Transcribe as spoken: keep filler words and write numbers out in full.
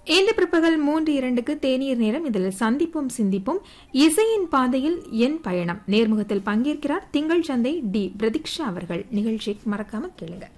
இன்று பிற்பகல் மூன்று இரண்டுக்கு தேநீர் நேரம். இதில் சந்திப்போம் சிந்திப்போம் இசையின் பாதையில் என் பயணம் நேர்முகத்தில் பங்கேற்கிறார் திங்கள் சந்தை டி பிரதீக்ஷா அவர்கள். நிகழ்ச்சியை மறக்காம கேளுங்க.